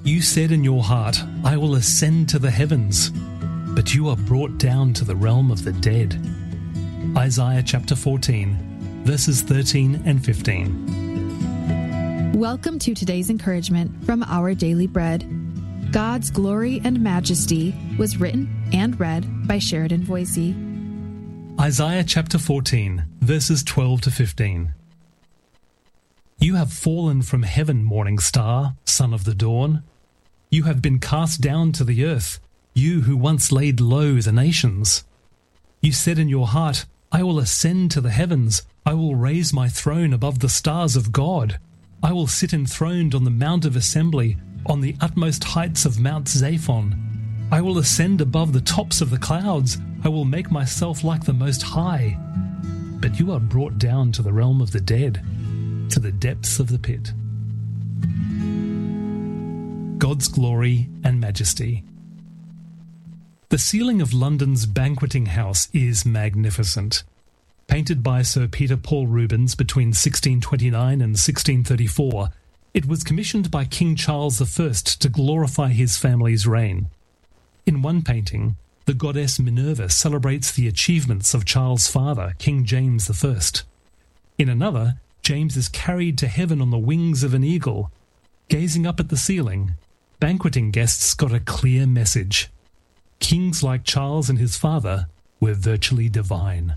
You said in your heart, I will ascend to the heavens, but you are brought down to the realm of the dead. Isaiah chapter 14, verses 13 and 15. Welcome to today's encouragement from Our Daily Bread. God's Glory and Majesty was written and read by Sheridan Voisey. Isaiah chapter 14, verses 12 to 15. You have fallen from heaven, morning star, son of the dawn. You have been cast down to the earth, you who once laid low the nations. You said in your heart, I will ascend to the heavens, I will raise my throne above the stars of God. I will sit enthroned on the mount of assembly, on the utmost heights of Mount Zaphon. I will ascend above the tops of the clouds, I will make myself like the Most High. But you are brought down to the realm of the dead, to the depths of the pit. God's Glory and Majesty. The ceiling of London's Banqueting House is magnificent. Painted by Sir Peter Paul Rubens between 1629 and 1634, it was commissioned by King Charles I to glorify his family's reign. In one painting, the goddess Minerva celebrates the achievements of Charles' father, King James I. In another, James is carried to heaven on the wings of an eagle. Gazing up at the ceiling, banqueting guests got a clear message. Kings like Charles and his father were virtually divine.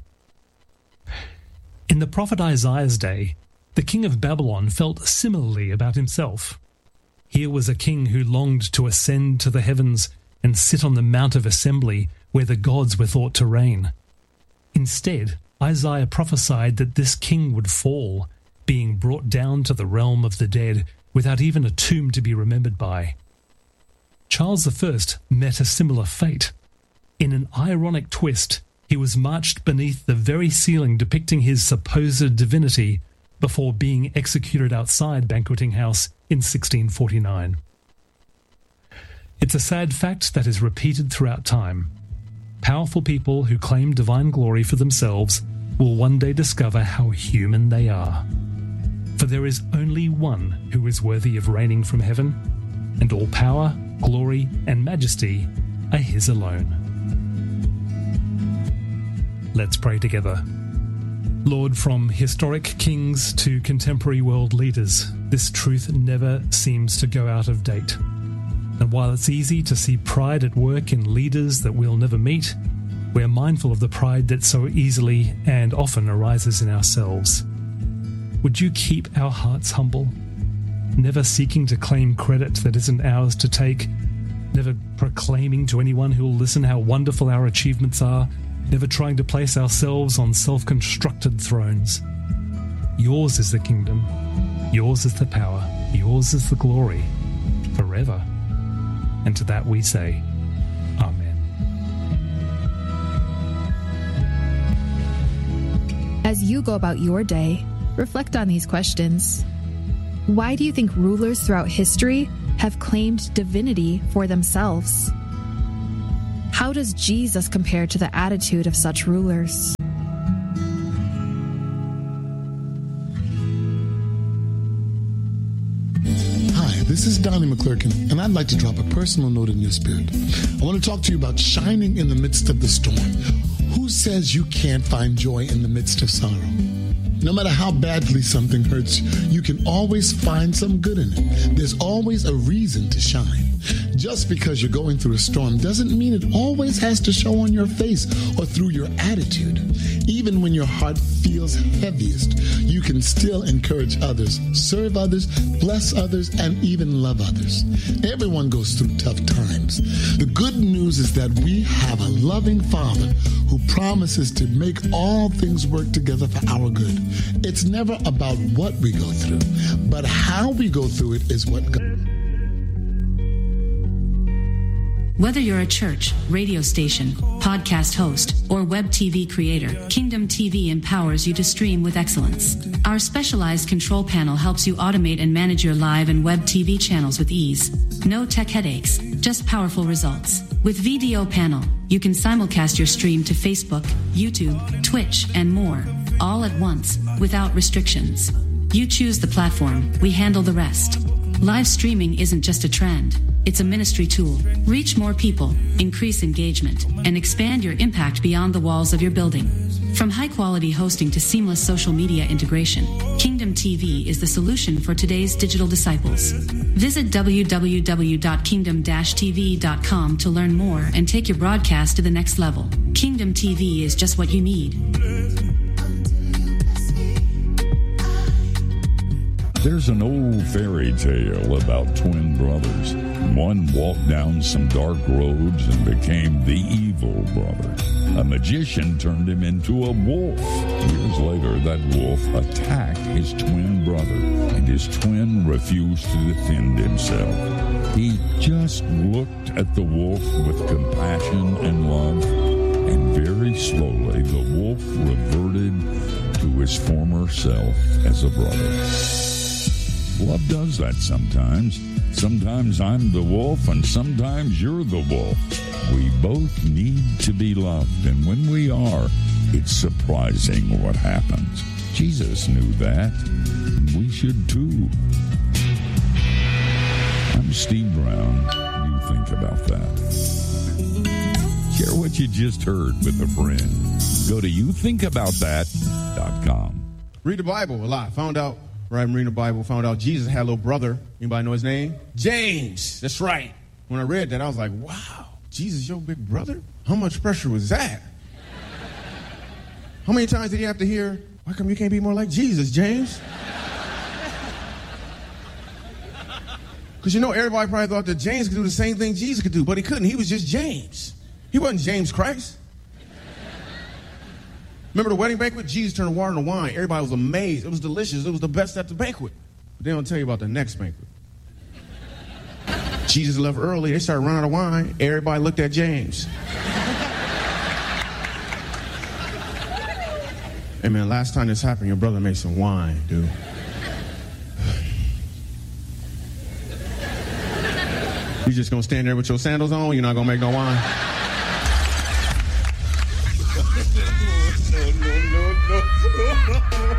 In the prophet Isaiah's day, the king of Babylon felt similarly about himself. Here was a king who longed to ascend to the heavens and sit on the Mount of Assembly where the gods were thought to reign. Instead, Isaiah prophesied that this king would fall, being brought down to the realm of the dead without even a tomb to be remembered by. Charles I met a similar fate. In an ironic twist, he was marched beneath the very ceiling depicting his supposed divinity before being executed outside Banqueting House in 1649. It's a sad fact that is repeated throughout time. Powerful people who claim divine glory for themselves will one day discover how human they are. For there is only one who is worthy of reigning from heaven, and all power, glory, and majesty are his alone. Let's pray together. Lord, from historic kings to contemporary world leaders, this truth never seems to go out of date. And while it's easy to see pride at work in leaders that we'll never meet, we're mindful of the pride that so easily and often arises in ourselves. Would you keep our hearts humble, never seeking to claim credit that isn't ours to take, never proclaiming to anyone who will listen how wonderful our achievements are, never trying to place ourselves on self-constructed thrones. Yours is the kingdom, yours is the power, yours is the glory, forever. And to that we say, Amen. As you go about your day, reflect on these questions. Why do you think rulers throughout history have claimed divinity for themselves? How does Jesus compare to the attitude of such rulers? Hi, this is Donnie McClurkin, and I'd like to drop a personal note in your spirit. I want to talk to you about shining in the midst of the storm. Who says you can't find joy in the midst of sorrow? No matter how badly something hurts, you can always find some good in it. There's always a reason to shine. Just because you're going through a storm doesn't mean it always has to show on your face or through your attitude. Even when your heart feels heaviest, you can still encourage others, serve others, bless others, and even love others. Everyone goes through tough times. The good news is that we have a loving Father who promises to make all things work together for our good. It's never about what we go through, but how we go through it is what God. Whether you're a church, radio station, podcast host, or web TV creator, Kingdom TV empowers you to stream with excellence. Our specialized control panel helps you automate and manage your live and web TV channels with ease. No tech headaches, just powerful results. With VDO Panel, you can simulcast your stream to Facebook, YouTube, Twitch, and more, all at once, without restrictions. You choose the platform, we handle the rest. Live streaming isn't just a trend, it's a ministry tool. Reach more people, increase engagement, and expand your impact beyond the walls of your building. From high-quality hosting to seamless social media integration, Kingdom TV is the solution for today's digital disciples. Visit www.kingdom-tv.com to learn more and take your broadcast to the next level. Kingdom TV is just what you need. There's an old fairy tale about twin brothers. One walked down some dark roads and became the evil brother. A magician turned him into a wolf. Years later, that wolf attacked his twin brother, and his twin refused to defend himself. He just looked at the wolf with compassion and love, and very slowly the wolf reverted to his former self as a brother. Love does that sometimes. Sometimes I'm the wolf and sometimes you're the wolf. We both need to be loved, and when we are, it's surprising what happens. Jesus knew that, and we should too. I'm Steve Brown. What do you think about that? Share what you just heard with a friend. Go to youthinkaboutthat.com. Read the Bible a lot. Found out. Right, I'm reading the Bible, found out Jesus had a little brother. Anybody know his name? James. That's right. When I read that, I was like, wow, Jesus, your big brother? How much pressure was that? How many times did he have to hear, why come you can't be more like Jesus, James? Because you know, everybody probably thought that James could do the same thing Jesus could do, but he couldn't. He was just James. He wasn't James Christ. Remember the wedding banquet? Jesus turned the water into wine. Everybody was amazed. It was delicious. It was the best at the banquet. But they don't tell you about the next banquet. Jesus left early. They started running out of wine. Everybody looked at James. Hey, man, last time this happened, your brother made some wine, dude. You just gonna stand there with your sandals on? You're not gonna make no wine? No.